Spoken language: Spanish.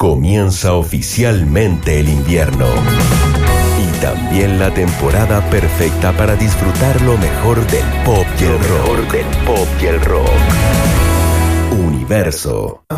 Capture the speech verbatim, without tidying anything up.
Comienza oficialmente el invierno y también la temporada perfecta para disfrutar lo mejor del pop y el rock. Del pop y el rock. Universo.